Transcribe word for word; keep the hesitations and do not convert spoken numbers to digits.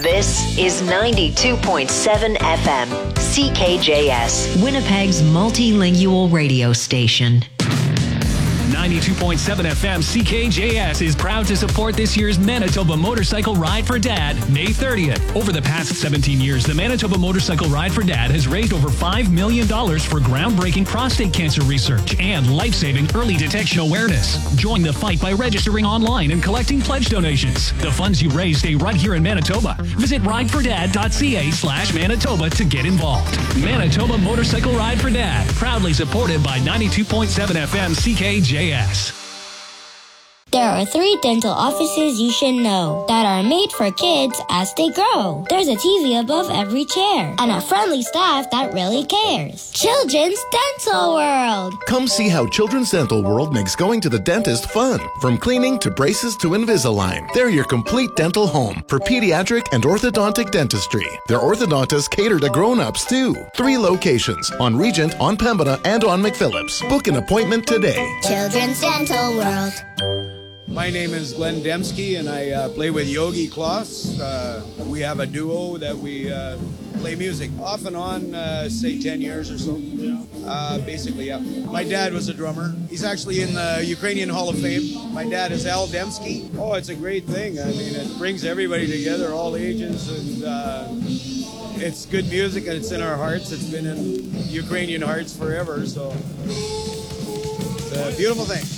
This is ninety-two point seven F M, C K J S, Winnipeg's multilingual radio station. ninety-two point seven F M C K J S is proud to support this year's Manitoba Motorcycle Ride for Dad, May thirtieth. Over the past seventeen years, the Manitoba Motorcycle Ride for Dad has raised over five million dollars for groundbreaking prostate cancer research and life-saving early detection awareness. Join the fight by registering online and collecting pledge donations. The funds you raise stay right here in Manitoba. Visit ridefordad.ca slash Manitoba to get involved. Manitoba Motorcycle Ride for Dad, proudly supported by ninety-two point seven F M C K J S. There are three dental offices you should know that are made for kids as they grow. There's a T V above every chair and a friendly staff that really cares. Children's Dental World. Come see how Children's Dental World makes going to the dentist fun. From cleaning to braces to Invisalign, they're your complete dental home for pediatric and orthodontic dentistry. Their orthodontists cater to grown-ups too. Three locations, on Regent, on Pembina, and on McPhillips. Book an appointment today. Children's Dental World. My name is Glenn Dembski, and I uh, play with Yogi Kloss. Uh, we have a duo that we uh, play music off and on, uh, say ten years or so. Uh, basically, yeah. My dad was a drummer. He's actually in the Ukrainian Hall of Fame. My dad is Al Dembski. Oh, it's a great thing. I mean, it brings everybody together, all ages, and uh, it's good music, and it's in our hearts. It's been in Ukrainian hearts forever, so it's a beautiful thing.